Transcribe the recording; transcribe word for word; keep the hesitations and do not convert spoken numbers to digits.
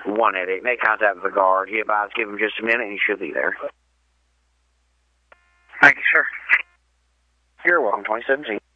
one eighty. Make contact with the guard. He advised, give him just a minute, and he should be there. Thank you, sir. You're welcome, twenty seventeen.